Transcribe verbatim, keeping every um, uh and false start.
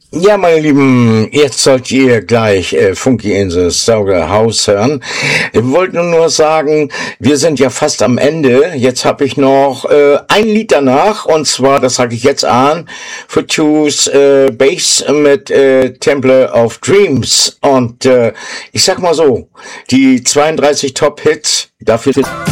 Ja, meine Lieben, jetzt sollt ihr gleich äh, Funky in the Solar House hören. Ich wollte nur sagen, wir sind ja fast am Ende. Jetzt habe ich noch äh, ein Lied danach, und zwar, das sage ich jetzt an, für Choose äh, Bass mit äh, Temple of Dreams. Und äh, ich sag mal so, die zweiunddreißig Top-Hits, dafür